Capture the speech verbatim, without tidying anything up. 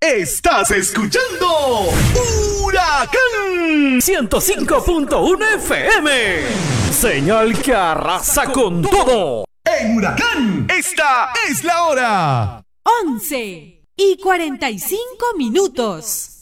Estás escuchando Huracán ciento cinco punto uno F M. Señal que arrasa con todo. En Huracán, esta es la hora. once y cuarenta y cinco minutos.